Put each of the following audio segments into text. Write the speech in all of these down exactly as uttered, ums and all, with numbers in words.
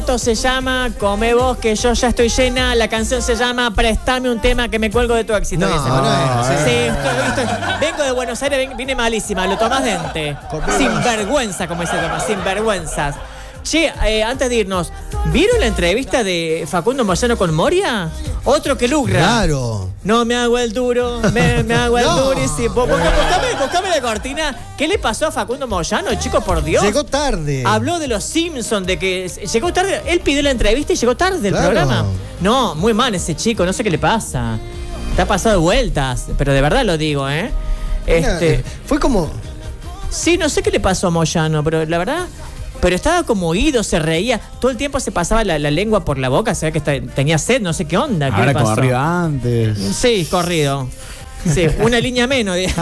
Esto se llama Come vos que yo ya estoy llena. La canción se llama Préstame un tema que me cuelgo de tu éxito. No, dice. no, no, sí, no. sí, estoy- estoy- vengo de Buenos Aires, ven- vine malísima. Lo tomás dente. Sin vergüenza, como dice Tomás, sin vergüenzas. Che, eh, antes de irnos, ¿vieron la entrevista de Facundo Moyano con Moria? Otro que lucra. Claro. No me hago el duro, me, me hago el No. durísimo. Buscame, buscame, buscame la cortina. ¿Qué le pasó a Facundo Moyano, chico, por Dios? Llegó tarde. Habló de los Simpsons, de que s- llegó tarde. Él pidió la entrevista y llegó tarde el Claro. programa. No, muy mal ese chico, no sé qué le pasa. Está pasado de vueltas, pero de verdad lo digo, ¿eh? Mira, Este, eh, fue como. sí, no sé qué le pasó a Moyano, pero la verdad. Pero estaba como oído, se reía. Todo el tiempo se pasaba la, la lengua por la boca, se ve que está- tenía sed, no sé qué onda. ¿Qué Ahora le pasó? corrido antes. Sí, corrido. Sí, una línea menos. di-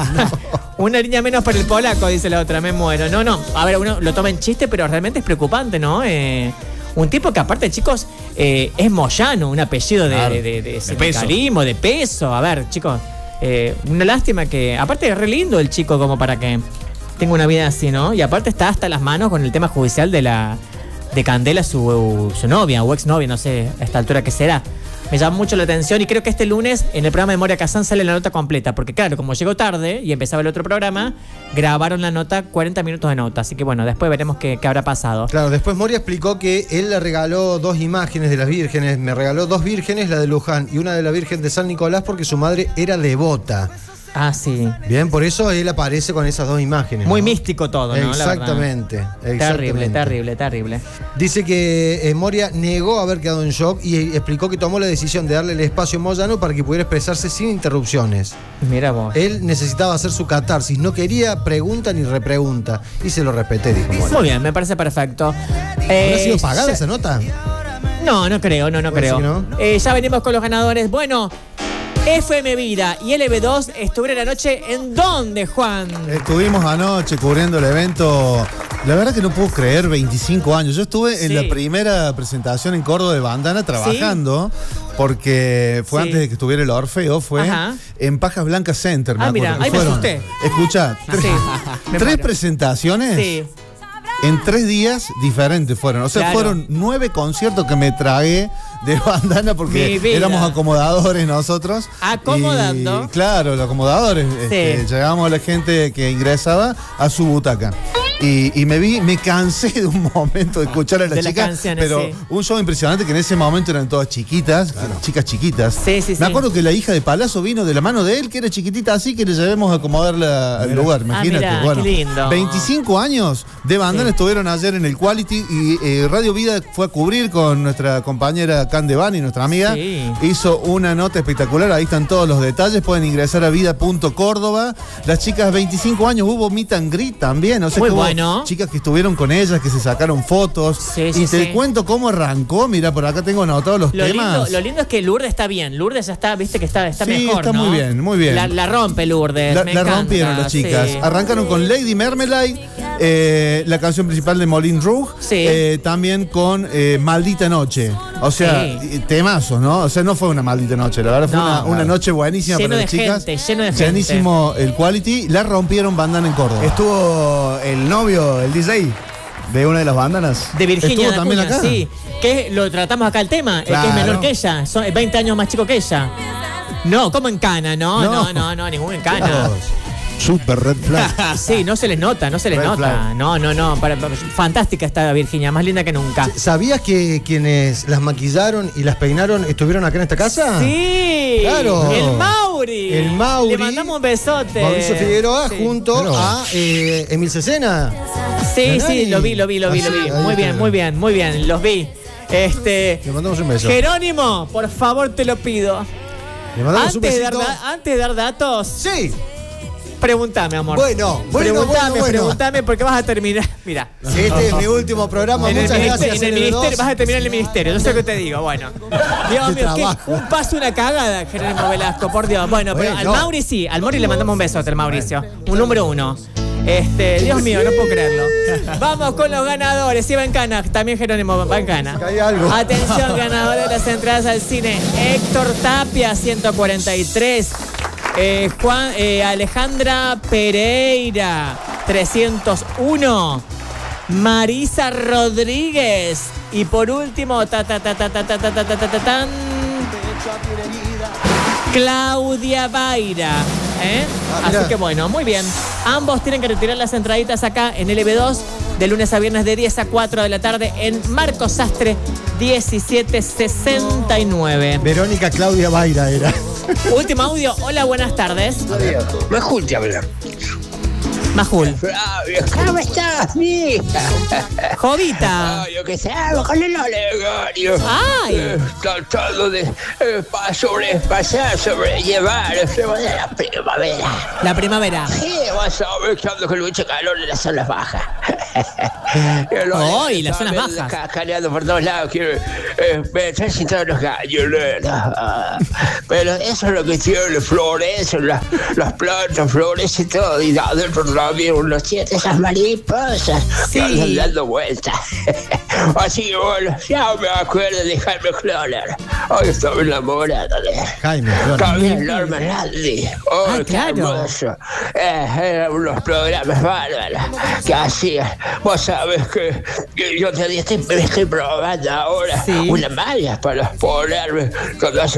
Una línea menos para el polaco, dice la otra, me muero. No, no, a ver, uno lo toma en chiste, pero realmente es preocupante, ¿no? Eh, un tipo que aparte, chicos, eh, es Moyano, un apellido de, Claro, de, de, de de sindicalismo, de peso. A ver, chicos, eh, una lástima que... Aparte es re lindo el chico como para que tenga una vida así, ¿no? Y aparte está hasta las manos con el tema judicial de la de Candela, su, su novia o exnovia, no sé a esta altura qué será. Me llama mucho la atención y creo que este lunes en el programa de Moria Kazán sale la nota completa, porque claro, como llegó tarde y empezaba el otro programa, grabaron la nota, cuarenta minutos de nota, así que bueno, después veremos qué, qué habrá pasado. Claro, después Moria explicó que él le regaló dos imágenes de las vírgenes. Me regaló dos vírgenes, la de Luján y una de la Virgen de San Nicolás, porque su madre era devota. Ah, sí. Bien, por eso él aparece con esas dos imágenes. Muy ¿no? místico todo, ¿no? La verdad. Exactamente, exactamente. Terrible, terrible, terrible. Dice que eh, Moria negó haber quedado en shock y eh, explicó que tomó la decisión de darle el espacio a Moyano para que pudiera expresarse sin interrupciones. Mira vos. Él necesitaba hacer su catarsis, no quería pregunta ni repregunta. Y se lo respeté, dijo Moria. Muy bien, me parece perfecto. ¿Habrá Eh, sido pagada ya- esa nota? No, no creo, no, no ¿Puede creo. decir que no? Eh, ya venimos con los ganadores. Bueno, F M Vida y L B dos estuvieron anoche en dónde, Juan. Estuvimos anoche cubriendo el evento. La verdad que no puedo creer, veinticinco años. Yo estuve en Sí. la primera presentación en Córdoba de Bandana trabajando, porque fue Sí. antes de que estuviera el Orfeo, fue Ajá. en Pajas Blancas Center. Me Ah, acuerdo. mira, Y ahí me fueron- asusté. Escuchá, tres, Sí, me tres muero. presentaciones Sí. en tres días diferentes fueron. O sea, Claro. fueron nueve conciertos que me tragué de Bandana Mi porque vida. éramos acomodadores nosotros. Acomodando. Y, claro, los acomodadores. Este, llegábamos a la gente que ingresaba a su butaca. Y, y me vi, me cansé de un momento de escuchar a las De las chicas, canciones, pero sí. un show impresionante que en ese momento eran todas chiquitas, chicas chiquitas. Sí, sí, me sí. acuerdo que la hija de Palazzo vino de la mano de él, que era chiquitita así, que le llevemos a acomodarla al lugar, imagínate. mirá, bueno, qué lindo. veinticinco años de Bandana Sí. estuvieron ayer en el Quality y eh, Radio Vida fue a cubrir con nuestra compañera Candevani, nuestra amiga. Sí. Hizo una nota espectacular, ahí están todos los detalles, pueden ingresar a vida punto córdoba. Las chicas, veinticinco años, hubo meet and greet también, o sea, Muy que hubo bueno. chicas que estuvieron con ellas, que se sacaron fotos. Sí, sí, y te sí. cuento cómo arrancó, mira, por acá tengo anotados los Lo temas. lindo, lo lindo es que Lourdes está bien. Lourdes ya está, viste que está, está Sí, mejor, está ¿no? muy bien, muy bien. La, la rompe Lourdes. La, me la encanta, rompieron las chicas. sí. Arrancaron con Lady Marmalade, eh, la canción principal de Moulin Rouge, Sí. eh, también con eh, Maldita Noche. O sea, Sí. eh, temazos, ¿no? O sea, no fue una maldita noche, la verdad fue No, una, una claro. noche buenísima Lleno para de las chicas. gente, lleno de gente. Llenísimo el Quality, la rompieron Bandana en Córdoba. Estuvo el novio, el D J de una de las bandanas. De Virginia ¿Estuvo de también Acuña, acá? sí. Que lo tratamos acá el tema, el que es Claro. menor que ella, son veinte años más chico que ella. No, como en cana, no, no, No. no, no, ningún en cana. Super red flag. Sí, no se les nota, no se les Red nota. flag. No, no, no. para- para- fantástica esta Virginia, más linda que nunca. ¿Sabías que quienes las maquillaron y las peinaron estuvieron acá en esta casa? Sí, Claro. el Mauri. El Mauri. Le mandamos un besote. Mauricio Figueroa Sí. junto Pero- a eh, Emil Cesena. Sí, Nanay. sí, lo vi, lo vi, lo vi, lo Ah, sí, vi. ahí Muy bien, está. muy bien, muy bien, los vi. Este. Le mandamos un beso. Jerónimo, por favor, te lo pido. Le mandamos un Antes de, dar, besito. da- antes de dar datos, Sí. Pregúntame, amor. Bueno, bueno, Pregúntame, bueno, bueno. pregúntame porque vas a terminar. Mira. Este es mi último programa. En el, Muchas ministerio, gracias. en el L B dos. ministerio, vas a terminar en el ministerio, no sé qué te digo, bueno. Dios mío, qué- trabajo. un paso, una cagada, Jerónimo Velasco, por Dios. Bueno, pero Bueno. al Mauri sí, al Mauri le mandamos un besote al Mauricio, un número uno. Este, Dios mío, no puedo creerlo. Vamos con los ganadores. Iba en cana, también Jerónimo va en cana. Hay algo. Atención, ganadores de las entradas al cine. Héctor Tapia, ciento cuarenta y tres. Eh, Juan, eh, Alejandra Pereira, trescientos uno. Marisa Rodríguez, Y por último, ta, ta, ta, ta, ta, ta, ta, ta, ta, ta, ta, tan, Claudia Baira. ¿eh? Ah, Así que bueno, muy bien. Ambos tienen que retirar las entraditas acá en L B dos de lunes a viernes de diez a cuatro de la tarde en Marcos Sastre diecisiete sesenta y nueve. Verónica Claudia Baira era. Último audio. Hola, buenas tardes. Majul te habla. Majul. Flavio, ¿cómo estás, mi hija? Jovita. Ay, yo que sé, hago con el alegario. Ay. Eh, tratando de eh, pa- sobrepasar, sobrellevar el frío de la primavera. La primavera. Sí, vas a ver que ando con mucho calor en las zonas bajas. Oh, y las zonas bajas. Cascaneando por todos lados, quiero eh, me están sintiendo los gallos. ¿no? Pero eso es lo que tiene, florecen, las, las plantas florecen todo, y adentro también uno siente esas mariposas Sí. que andan dando vueltas. Así que bueno, ya me acuerdo de Jaime Cloner. Hoy estoy enamorado de él. Jaime, claro. También Norman Landy. Oh, Ah, qué claro. hermoso. Eh, eran unos programas bárbaros que hacían. Vos sabés que, que yo te estoy, me estoy probando ahora Sí. una malla para ponerme cuando hace